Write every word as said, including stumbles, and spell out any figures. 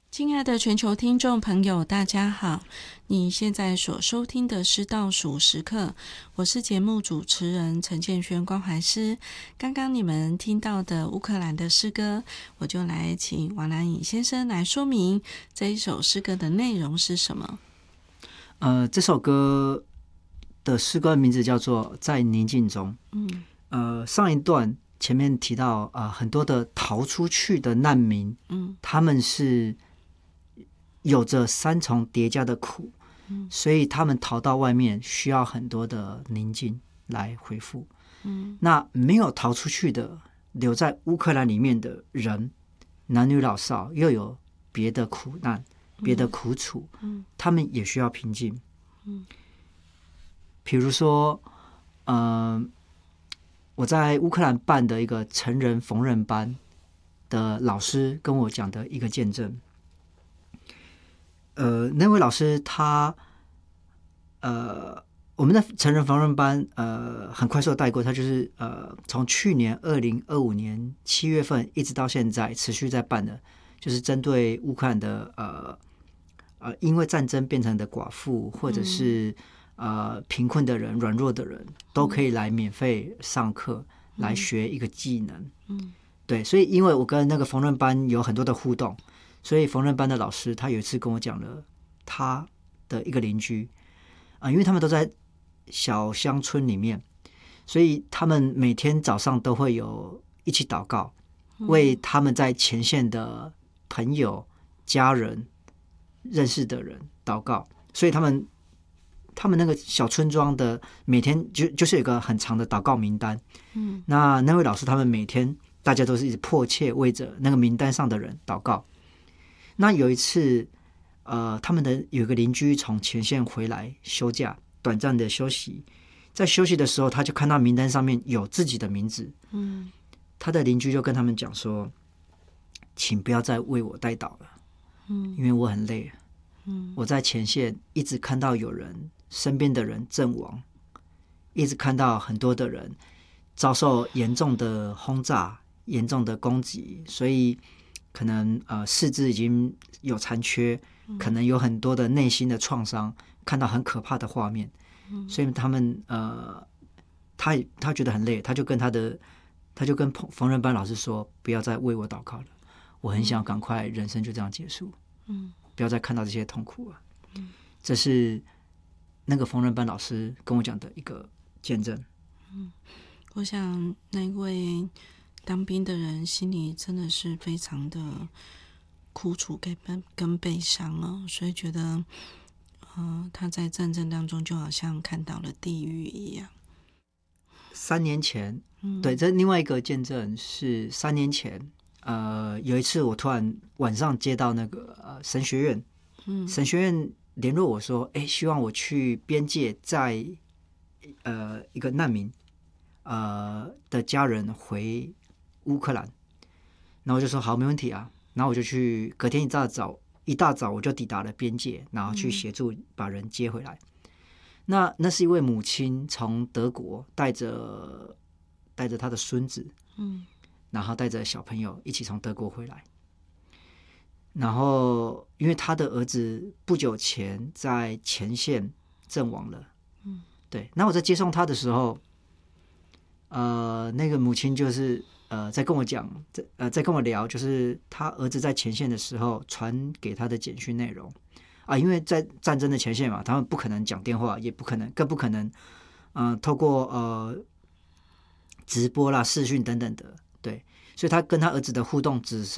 亲爱的全球听众朋友，大家好！你现在所收听的是倒数时刻，我是节目主持人陈建轩关怀师。刚刚你们听到的乌克兰的诗歌，我就来请王南颖先生来说明这一首诗歌的内容是什么。 呃，这首歌的诗歌名字叫做《在宁静中》。 嗯， 呃，上一段前面提到，呃，很多的逃出去的难民， 嗯， 他们是有着三重叠加的苦， 嗯， 所以他们逃到外面需要很多的宁静来恢复。 嗯， 那没有逃出去的，留在乌克兰里面的人，男女老少又有别的苦难、别的苦楚， 嗯， 他们也需要平静。 嗯， 比如说，呃，我在乌克兰办的一个成人缝纫班的老师跟我讲的一个见证。呃，那位老师他，呃，我们的成人缝纫班，呃，很快速的带过，他就是呃，从去年二零二五年七月份一直到现在持续在办的，就是针对乌克兰的呃呃，因为战争变成的寡妇，或者是、嗯、呃贫困的人、软弱的人，都可以来免费上课，嗯、来学一个技能。 嗯， 对，所以因为我跟那个缝纫班有很多的互动。所以缝纫班的老师他有一次跟我讲了他的一个邻居啊、呃，因为他们都在小乡村里面，所以他们每天早上都会有一起祷告，为他们在前线的朋友、家人、认识的人祷告。所以他们他们那个小村庄的每天就就是有一个很长的祷告名单。 嗯， 那那位老师他们每天大家都是一直迫切为着那个名单上的人祷告。那有一次，呃，他们的有一个邻居从前线回来休假，短暂的休息，在休息的时候，他就看到名单上面有自己的名字。 嗯， 他的邻居就跟他们讲说：“请不要再为我代祷了， 嗯， 因为我很累。 嗯， 我在前线一直看到有人身边的人阵亡，一直看到很多的人遭受严重的轰炸、严重的攻击，所以。”可能呃四肢已经有残缺，可能有很多的内心的创伤，看到很可怕的画面，嗯、所以他们呃他他觉得很累，他就跟他的他就跟缝纫班老师说，不要再为我祷告了，我很想赶快人生就这样结束，嗯，不要再看到这些痛苦了。嗯，这是那个缝纫班老师跟我讲的一个见证。 嗯，我想那位当兵的人心里真的是非常的苦楚跟跟悲伤哦，所以觉得，呃，他在战争当中就好像看到了地狱一样。 三年前， 嗯、 对，这另外一个见证是三年前，呃，有一次我突然晚上接到那个呃神学院，嗯，神学院联络我说，哎，希望我去边界载呃一个难民呃的家人回乌克兰，然后我就说好，没问题啊。然后我就去，隔天一大早一大早我就抵达了边界，然后去协助把人接回来。嗯、那那是一位母亲从德国带着带着她的孙子，嗯，然后带着小朋友一起从德国回来。然后因为他的儿子不久前在前线阵亡了，嗯，对。那我在接送他的时候，呃，那个母亲就是。呃，在跟我讲，在呃，在跟我聊，就是他儿子在前线的时候传给他的简讯内容啊，因为在战争的前线嘛，他们不可能讲电话，也不可能，更不可能，嗯、呃，透过呃直播啦、视讯等等的，对，所以他跟他儿子的互动只剩